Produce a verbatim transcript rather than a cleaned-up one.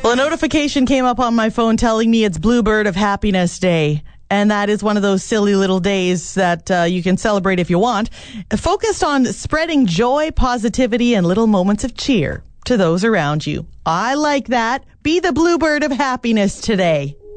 Well, a notification came up on my phone telling me it's Bluebird of Happiness Day. And that is one of those silly little days that uh, you can celebrate if you want. Focused on spreading joy, positivity, and little moments of cheer to those around you. I like that. Be the Bluebird of Happiness today.